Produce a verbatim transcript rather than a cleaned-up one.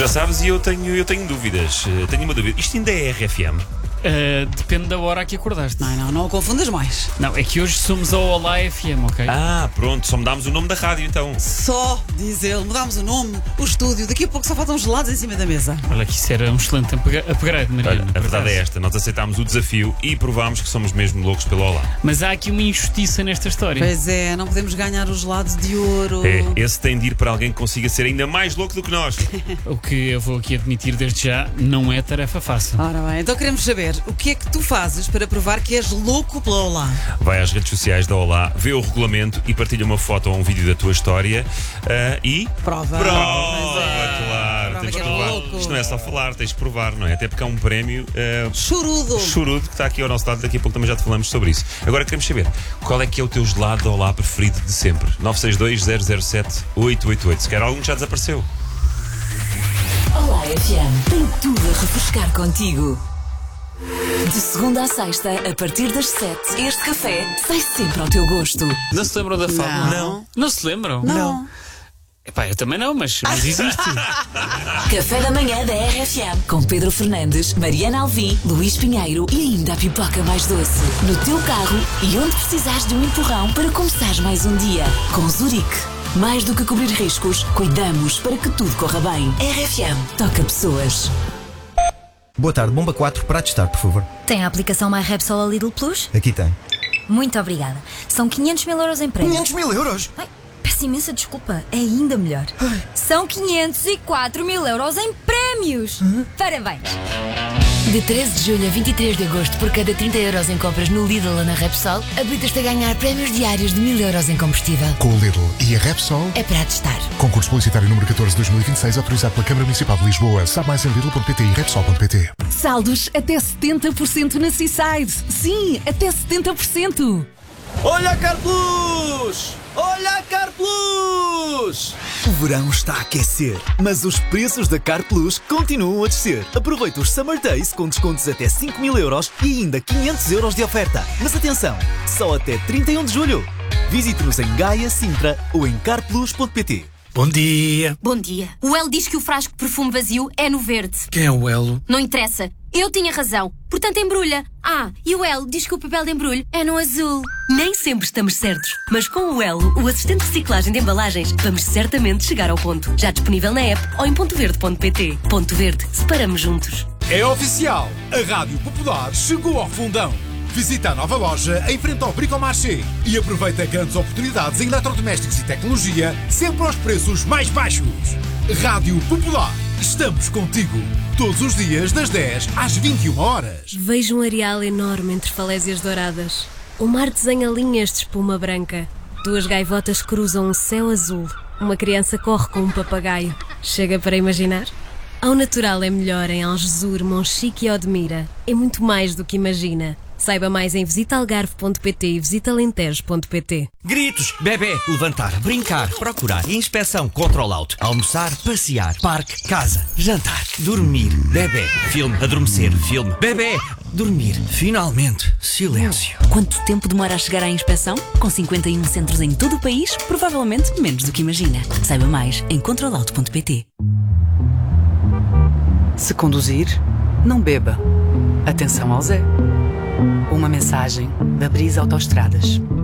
já sabes e eu tenho, eu tenho dúvidas. Uh, tenho uma dúvida. Isto ainda é R F M? Uh, depende da hora que acordaste. Não, não, não confundas mais. Não, é que hoje somos ao Olá F M, ok? Ah, pronto, só mudámos o nome da rádio então. Só, diz ele, mudámos o nome, o estúdio, daqui a pouco só faltam gelados em cima da mesa. Olha que isso era um excelente upgra- upgrade, Mariana. Olha, a verdade é esta, nós aceitámos o desafio e provámos que somos mesmo loucos pelo Olá. Mas há aqui uma injustiça nesta história. Pois é, não podemos ganhar os gelados de ouro. É, esse tem de ir para alguém que consiga ser ainda mais louco do que nós. O que eu vou aqui admitir desde já não é tarefa fácil. Ora bem, então queremos saber, o que é que tu fazes para provar que és louco pela Olá? Vai às redes sociais da Olá, vê o regulamento e partilha uma foto ou um vídeo da tua história uh, e... Prova. Prova, Pois é. claro. Prova Tens que de é provar. louco. Isto não é só falar, tens de provar, não é? Até porque há um prémio uh, Chorudo. chorudo que está aqui ao nosso lado. Daqui a pouco também já te falamos sobre isso. Agora queremos saber, qual é que é o teu gelado da Olá preferido de sempre? nove seis dois, zero zero sete, oito oito oito. Se quer algum que já desapareceu. Olá F M, tem tudo a refrescar contigo. De segunda à sexta, a partir das sete, este café sai sempre ao teu gosto. Não se lembram da fórmula? Não. Não se lembram? Não. Epá, eu também não, mas, mas existe. Café da manhã da R F M, com Pedro Fernandes, Mariana Alvim, Luís Pinheiro e ainda a pipoca mais doce. No teu carro e onde precisares de um empurrão para começares mais um dia. Com Zurique. Mais do que cobrir riscos, cuidamos para que tudo corra bem. R F M, toca pessoas. Boa tarde, Bomba quatro para testar, por favor. Tem a aplicação MyRepsol a Lidl Plus? Aqui tem. Muito obrigada. São quinhentos mil euros em prémio. quinhentos mil euros? Ai, peço imensa desculpa. É ainda melhor. Ai. São quinhentos e quatro mil euros em prémios. Uhum. Parabéns. De treze de julho a vinte e três de agosto, por cada trinta euros em compras no Lidl ou na Repsol, habilitas-te a ganhar prémios diários de mil euros em combustível. Com o Lidl e a Repsol. É para testar. Concurso publicitário número catorze de dois mil e vinte e seis, autorizado pela Câmara Municipal de Lisboa. Sabe mais em lidl ponto pt e repsol ponto pt. Saldos até setenta por cento na Seaside. Sim, até setenta por cento. Olha a Carplus! Olha a Carplus! O verão está a aquecer, mas os preços da Carplus continuam a descer. Aproveita os Summer Days com descontos até cinco mil euros e ainda quinhentos euros de oferta. Mas atenção, só até trinta e um de julho. Visite-nos em Gaia, Sintra ou em carplus ponto pt. Bom dia. Bom dia. O Elo diz que o frasco de perfume vazio é no verde. Quem é o Elo? Não interessa. Eu tinha razão. Portanto, embrulha. Ah, e o Elo diz que o papel de embrulho é no azul. Nem sempre estamos certos, mas com o Elo, o assistente de reciclagem de embalagens, vamos certamente chegar ao ponto. Já disponível na app ou em ponto verde ponto pt. Ponto Verde, separamos juntos. É oficial! A Rádio Popular chegou ao Fundão. Visita a nova loja em frente ao Bricomarché e aproveita grandes oportunidades em eletrodomésticos e tecnologia, sempre aos preços mais baixos. Rádio Popular, estamos contigo, todos os dias das dez às vinte e uma horas. Vejo um areal enorme entre falésias douradas. O mar desenha linhas de espuma branca. Duas gaivotas cruzam um céu azul. Uma criança corre com um papagaio. Chega para imaginar? Ao natural é melhor em Algesur, Monchique e Odmira. É muito mais do que imagina. Saiba mais em visita algarve ponto pt e visita alentejo ponto pt. Gritos, bebê, levantar, brincar, procurar, inspeção, control out, almoçar, passear, parque, casa, jantar, dormir, bebê, filme, adormecer, filme, bebê, dormir, finalmente, silêncio. Quanto tempo demora a chegar à inspeção? Com cinquenta e um centros em todo o país, provavelmente menos do que imagina. Saiba mais em control out ponto pt. Se conduzir, não beba. Atenção ao Zé. Uma mensagem da Brisa Autoestradas.